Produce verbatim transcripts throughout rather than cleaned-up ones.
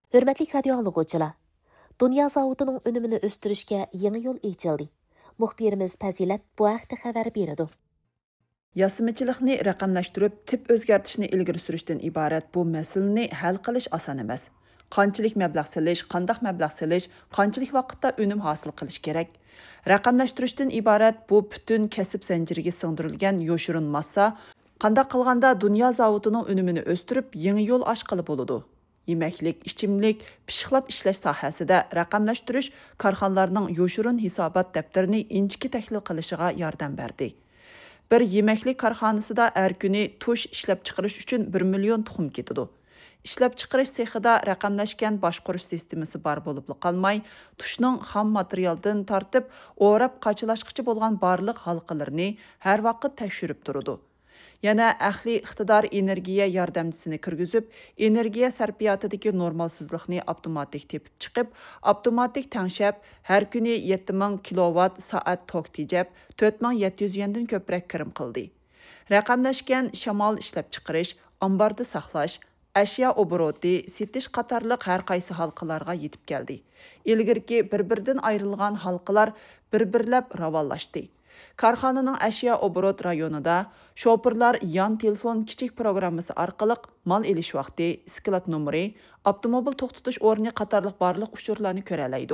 Hürmetli radio anlıqçılar, Dünya zavutunun önümünü östürüşke yeni yol içildi. Muhbirimiz Fazilat bu haqda xabar berdi. Yasimichilikni raqamlashtirib, tip o'zgartishni ilgari surishdan iborat bu masalani hal qilish oson emas. Qanchalik mablag' selish, qandaq mablag' selish, qanchalik vaqtda unum hosil qilish kerak. Raqamlashtirishdan iborat bu butun kasb zanjiriga singdirilgan yo'shirin massa, qandaq qilganda dunyo zavodining unumini o'stirib, yangi yo'l ochqili bo'ladi. Yemeklik, ichimlik, pishiqlab ishlash sohasida raqamlashtirish korxonalarning yo'shirin hisobot daftarini inchki tahlil qilishiga yordam berdi. Bir yemeklik korxonasida har kuni tush ishlab chiqarish uchun bir million tuxum ketadi. Ishlab chiqarish sexida raqamlashgan boshqarish sistemasi bor bo'lib qolmay, tushning xam materialdan tortib, o'rab qachilashqichi bo'lgan barliq halqalarni har vaqt tekshirib turadi. Yana ahli iqtidor energiya yordamchisini kirgizib, energiya sarfiyotidagi normalsizlikni avtomatik tepib chiqib, avtomatik tangshab, har kuni yetti ming kilovat soat tok tejab, to'rt ming yetti yuz yendan ko'proq kirim qildi. Raqamlashgan shamol ishlab chiqarish, omborda saqlash, ashyo obroti, setish qatorliq har qaysi halqalarga yetib keldi. Ilgirki bir-birdan ayrilgan halqalar bir-birlab ravonlashdi. Korxonaning ashyo obrot rayonida shopirlar yon telefon kichik programmasi orqali mal elish vaqti, sklat nomeri, avtomobil to'xtatish o'rni qatorliq barliq uchurlarni ko'ra oladi.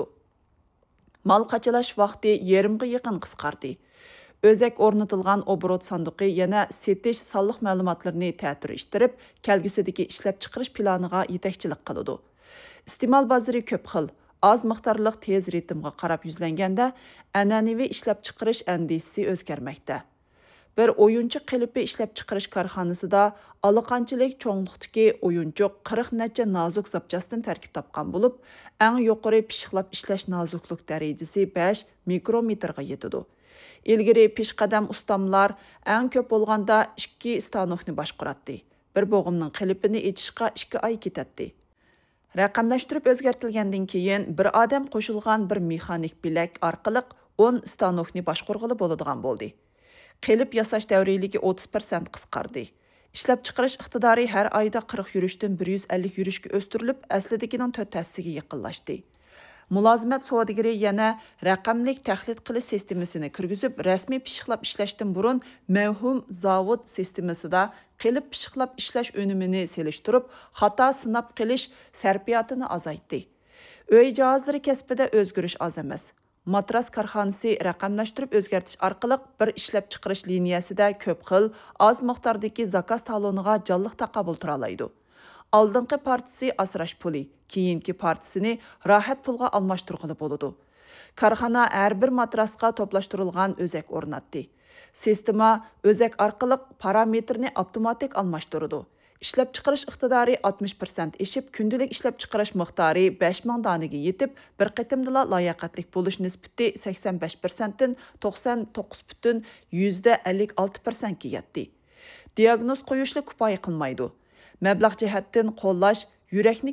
Mal qachilash vaqti yarimga yaqin qisqardi. Özek o'rnatilgan obrot sanduqi yana setish sonliq ma'lumotlarni ta'tirishtirib, kelgusidagi ishlab chiqarish planiga yetakchilik qiladi. Iste'mol bozori ko'p xil. Az miqdorliq tez ritmga qarab yuzlanganda, an'anaviy ishlab chiqarish andisi o'zgarmoqda. Bir o'yinchi qilipi ishlab chiqarish korxonasida allaqanchalik cho'ngliqdagi o'yinchoq qirq necha nozik zapchastdan tarkib topgan bo'lib, eng yuqori pishiqlab ishlash noziklik darajasi besh mikrometrga yetadi. Ilgari peshqadam ustamlar eng ko'p bo'lganda ikki stanokni boshqaradi. Bir bo'g'imning qilipini etishga ikki oy ketadi. Raqamlashtirib o'zgartilgandan keyin bir odam qo'shilgan bir mexanik bilak orqali o'n stanokni boshqarg'ili bo'ladigan bo'ldi. Qilip yasash davriyligi o'ttiz prosent qisqardi. Ishlab chiqarish iqtidori har oyda qirq yurishdan bir yuz ellik yurishga o'stirilib, aslidagining to'rt tassiga yaqinlashdi. Mulozimat savdogari yana raqamlik tahlil qilish sistemasini kirgizib, rasmiy pishiqlab ishlashdan burun mavhum zavod sistemasida qilib pishiqlab ishlash unumini selishtirib, xato sinab qilish sarfiyotini azaytdi. Uy jihozlari kasbida o'zgarish oz emas. Matras korxonasi raqamlashtirib o'zgartish orqali bir ishlab chiqarish liniyasida ko'p xil, oz miqdordagi zakaz taloniga jonliq taqabul tura oladi. Aldınqı partisi asrash puli, keyinki partisini rahat pulga almashtirg'ili bo'ladi. Korxona har bir matrasga to'plashtirilgan o'zak o'rnatdi. Sistema o'zak orqali parametrni avtomatik almashtiradi. Ishlab chiqarish iqtidori oltmish prosent eshib, kundalik ishlab chiqarish miqdori besh ming danaga yetib, bir qitimda layoqatlik bo'lish nisbati sakson besh prosent dan to'qson to'qqiz butun ellik olti prosent ga yetdi. Diagnoz qo'yishni kifoya qilmaydi. Mablag' jihatdan qo'llash, yurakni